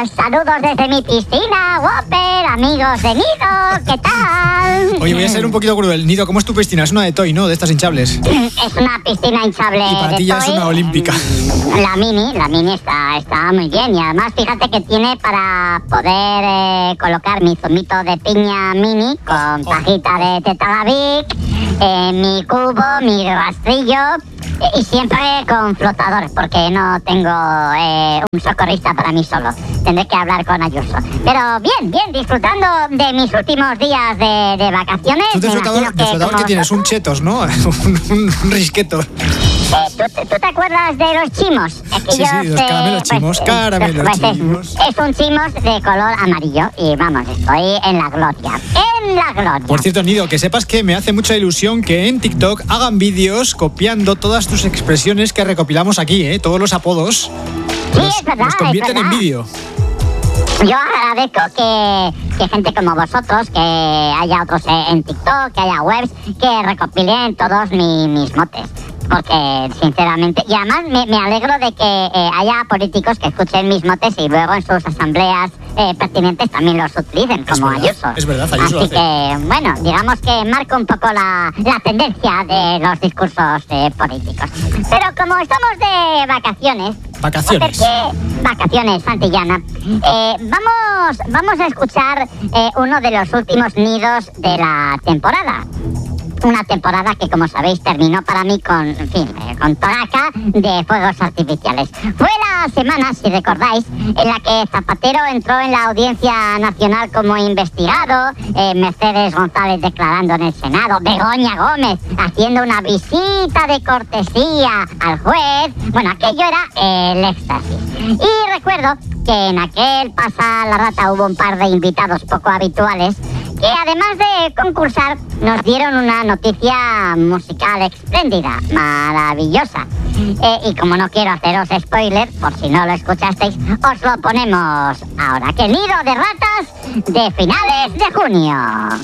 días, saludos desde mi piscina, Whopper, amigos de Nido, ¿qué tal? Oye, voy a ser un poquito cruel. Nido, ¿cómo es tu piscina? Es una de Toy, ¿no? De estas hinchables. Es una piscina hinchable. Y para ti ya es una olímpica. La mini está muy bien. Y además, fíjate que tiene para poder colocar mi zumito de piña mini con pajita de Tetagavic, mi cubo, mi rastrillo. Y siempre con flotador, porque no tengo un socorrista para mí solo. Tendré que hablar con Ayuso. Pero bien, disfrutando de mis últimos días de vacaciones. Tú de flotador que tienes un chetos, ¿no? un risqueto. ¿Tú te acuerdas de los chimos? Sí, los caramelos chimos, chimos. Es un chimos de color amarillo y vamos, estoy en la gloria. Por cierto, Nido, que sepas que me hace mucha ilusión que en TikTok hagan vídeos copiando todas tus expresiones que recopilamos aquí, todos los apodos. Sí, es verdad. Los convierten en vídeo. Yo agradezco que gente como vosotros, que haya otros en TikTok, que haya webs, que recopilen todos mis motes. Porque, sinceramente, y además me alegro de que haya políticos que escuchen mis motes y luego en sus asambleas pertinentes también los utilicen, como Ayuso. Es verdad, Ayuso. Así que, bueno, digamos que marca un poco la tendencia de los discursos políticos. Pero como estamos de vacaciones, Santillana, vamos a escuchar uno de los últimos nidos de la temporada. Una temporada que, como sabéis, terminó para mí con toraca de fuegos artificiales. Fue la semana, si recordáis, en la que Zapatero entró en la Audiencia Nacional como investigado, Mercedes González declarando en el Senado, Begoña Gómez haciendo una visita de cortesía al juez. Bueno, aquello era el éxtasis. Y recuerdo que en aquel Pasa la Rata hubo un par de invitados poco habituales que, además de concursar, nos dieron una noticia musical espléndida, maravillosa. Y como no quiero haceros spoiler, por si no lo escuchasteis, os lo ponemos ahora. ¡Que nido de ratas de finales de junio!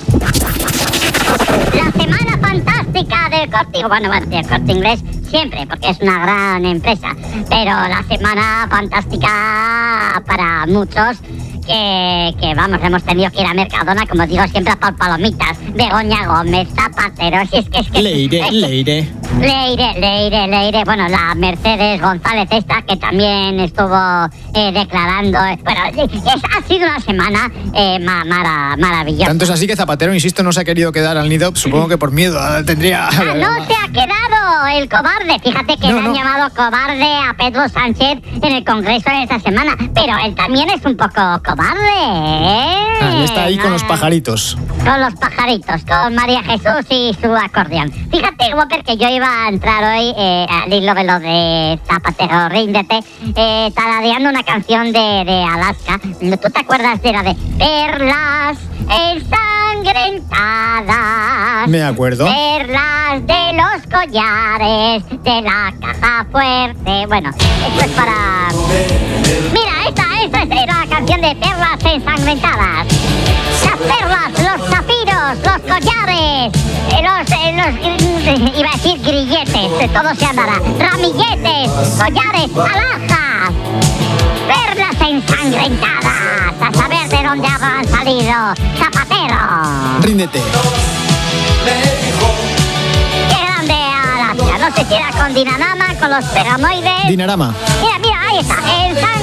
La semana fantástica del Corte... Bueno, del Corte Inglés siempre, porque es una gran empresa. Pero la semana fantástica para muchos... Que vamos, hemos tenido que ir a Mercadona, como digo siempre, por palomitas. Begoña Gómez, Zapatero, si es que... Leire. Bueno, la Mercedes González esta, que también estuvo declarando... Bueno, ha sido una semana maravillosa. Tanto es así que Zapatero, insisto, no se ha querido quedar al nido, supongo que por miedo tendría... No se ha quedado el cobarde. Fíjate que le han llamado cobarde a Pedro Sánchez en el Congreso en esta semana, pero él también es un poco cobarde. Él está ahí con los pajaritos. Con los pajaritos, con María Jesús y su acordeón. Fíjate, Whopper, que yo iba a entrar hoy al hilo de lo de Zapatero, ríndete, tarareando una canción de Alaska. ¿Tú te acuerdas de la de perlas ensangrentadas? Me acuerdo. Perlas de los collares de la caja fuerte. Bueno, esto es para... Mira, esta es la canción de perlas ensangrentadas. Las perlas, los zafiros, los collares, iba a decir grilletes, todo se andará, ramilletes, collares, alhajas, perlas ensangrentadas, a saber de dónde habrán salido. Zapatero. Ríndete. Qué grande Alaska, no sé si era con Dinarama, con los pegamoides. Dinarama. Mira, ahí está,